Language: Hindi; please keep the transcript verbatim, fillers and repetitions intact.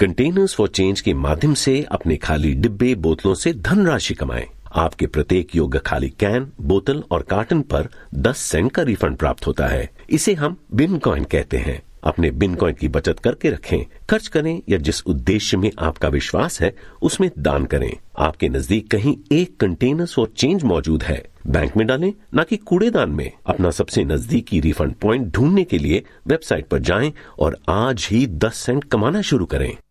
कंटेनर्स फॉर चेंज के माध्यम से अपने खाली डिब्बे बोतलों से धनराशि कमाएं। आपके प्रत्येक योग्य खाली कैन, बोतल और कार्टन पर दस सेंट का रिफंड प्राप्त होता है। इसे हम बिन कॉइन कहते हैं। अपने बिन कॉइन की बचत करके रखें, खर्च करें या जिस उद्देश्य में आपका विश्वास है उसमें दान करें। आपके नजदीक कहीं एक कंटेनर्स फॉर चेंज मौजूद है, बैंक में डालें, न कि कूड़ेदान में। अपना सबसे नजदीकी रिफंड पॉइंट ढूंढने के लिए वेबसाइट पर जाएं और आज ही दस सेंट कमाना शुरू करें।